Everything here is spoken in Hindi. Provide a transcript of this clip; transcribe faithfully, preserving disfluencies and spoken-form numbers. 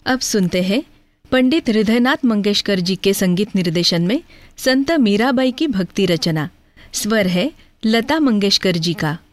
अब सुनते हैं पंडित हृदयनाथ मंगेशकर जी के संगीत निर्देशन में संत मीराबाई की भक्ति रचना। स्वर है लता मंगेशकर जी का।